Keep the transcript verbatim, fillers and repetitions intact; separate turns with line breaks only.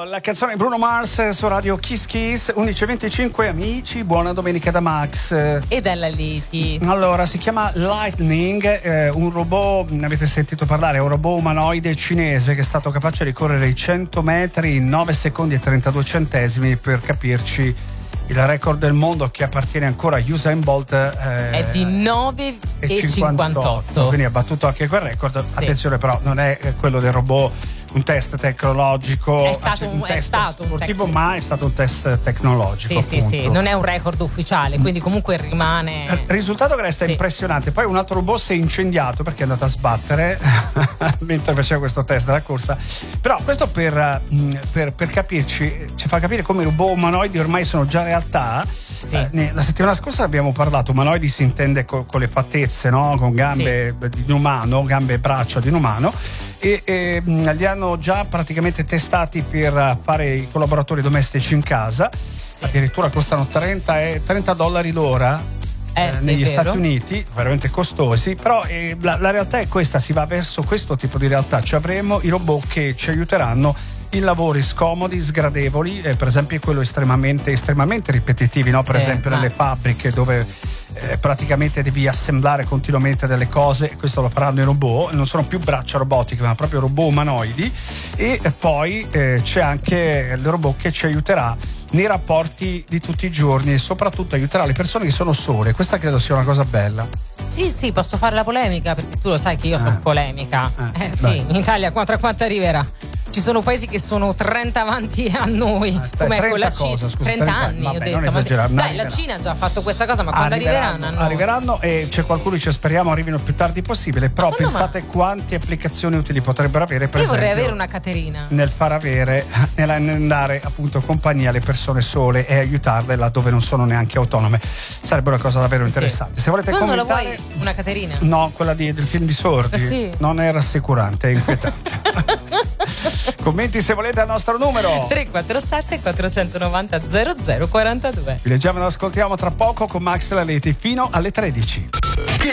La canzone Bruno Mars su Radio Kiss Kiss. Undici e venticinque, amici, buona domenica da Max
e dalla Liti.
Allora, si chiama Lightning, eh, un robot, ne avete sentito parlare, è un robot umanoide cinese che è stato capace di correre i cento metri in nove secondi e trentadue centesimi. Per capirci, il record del mondo, che appartiene ancora a Usain Bolt, eh,
è di nove e cinquantotto,
quindi ha battuto anche quel record. Sì. Attenzione però, non è quello del robot un test tecnologico,
è stato
cioè,
un,
un test
è stato
sportivo,
un test,
ma è stato un test tecnologico.
Sì, sì, sì, non è un record ufficiale, quindi comunque rimane.
Il risultato che resta sì. impressionante. Poi un altro robot si è incendiato perché è andato a sbattere mentre faceva questo test della corsa. Però questo per, per, per capirci, ci fa capire come i robot umanoidi ormai sono già realtà.
Sì.
Eh, la settimana scorsa abbiamo parlato, umanoidi si intende co- con le fattezze, no? Con gambe sì. di un umano, gambe e braccia di un umano, e, e mh, li hanno già praticamente testati per fare i collaboratori domestici in casa. Sì. Addirittura costano trenta, e, trenta dollari l'ora
eh,
eh,
sì,
negli Stati Uniti, veramente costosi. Però eh, la, la realtà è questa, si va verso questo tipo di realtà, cioè avremo i robot che ci aiuteranno in lavori scomodi, sgradevoli, eh, per esempio quello estremamente estremamente ripetitivi, no? Per
sì,
esempio
ma...
nelle fabbriche dove eh, praticamente devi assemblare continuamente delle cose. Questo lo faranno i robot, non sono più braccia robotiche ma proprio robot umanoidi. E poi eh, c'è anche il robot che ci aiuterà nei rapporti di tutti i giorni e soprattutto aiuterà le persone che sono sole. Questa credo sia una cosa bella.
Sì, sì, posso fare la polemica, perché tu lo sai che io sono
eh.
polemica.
Eh,
eh sì, in Italia tra quanto arriverà? Ci sono paesi che sono trenta avanti a noi,
eh,
come con la Cina.
Cosa, scusa,
trenta
trenta
anni,
vabbè,
ho detto.
non esagerare,
Ma dai,
arriverà.
La Cina ha già fatto questa cosa, ma quando arriveranno?
Arriveranno, arriveranno e c'è qualcuno che speriamo arrivino il più tardi possibile. Però pensate ma... quante applicazioni utili potrebbero avere, per
io
esempio,
vorrei avere una Caterina
nel far avere, nell'andare appunto compagnia alle persone sole e aiutarle laddove non sono neanche autonome. Sarebbe una cosa davvero interessante.
Sì.
Se volete
tu
commentare,
non la vuoi una Caterina?
No, quella di, del film di Sordi.
Sì.
Non è rassicurante, è inquietante. Commenti se volete al nostro numero
tre quattro sette quattrocentonovanta zero zero quarantadue.
Vi leggiamo e lo ascoltiamo tra poco con Max e la Leti fino alle tredici.